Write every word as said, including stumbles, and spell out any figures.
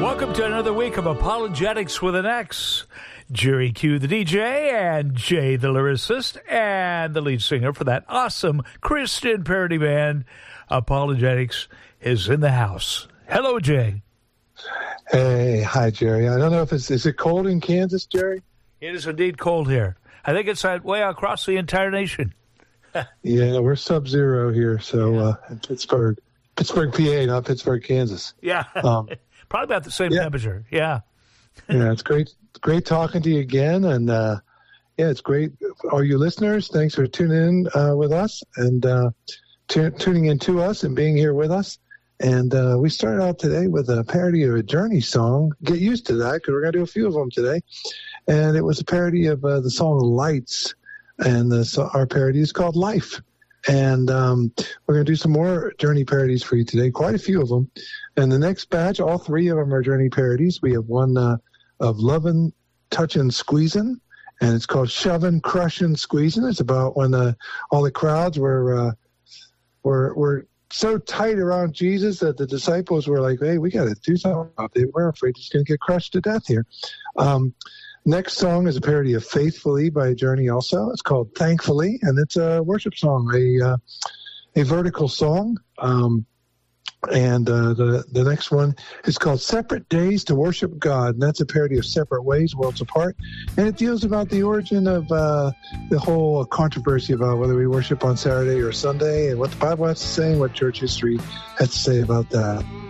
Welcome to another week of Apologetics with an X. Jerry Q, the D J, and Jay, the lyricist, and the lead singer for that awesome Christian parody band, Apologetics, is in the house. Hello, Jay. Hey, hi, Jerry. I don't know if it's, is it cold in Kansas, Jerry? It is indeed cold here. I think it's that way across the entire nation. Yeah, we're sub-zero here, so yeah. uh, in Pittsburgh. Pittsburgh, P A, not Pittsburgh, Kansas. Yeah, um, probably about the same yeah. temperature, yeah. Yeah, it's great great talking to you again, and uh, yeah, it's great. All you listeners, thanks for tuning in uh, with us, and uh, t- tuning in to us and being here with us. And uh, we started out today with a parody of a Journey song. Get used to that, because we're going to do a few of them today. And it was a parody of uh, the song Lights, and the, so our parody is called Life. And um, we're going to do some more Journey parodies for you today, quite a few of them. And the next batch, all three of them are Journey parodies. We have one uh, of Lovin', Touchin', Squeezin', and it's called Shovin', Crushin', Squeezin'. It's about when uh, all the crowds were, uh, were were so tight around Jesus that the disciples were like, hey, we got to do something about it. We're afraid he's going to get crushed to death here. Um Next song is a parody of Faithfully by Journey also. It's called Thankfully, and it's a worship song, a uh, a vertical song. Um, and uh, the, the next one is called Separate Days to Worship God, and that's a parody of Separate Ways, Worlds Apart. And it deals about the origin of uh, the whole controversy about whether we worship on Saturday or Sunday, and what the Bible has to say and what church history has to say about that.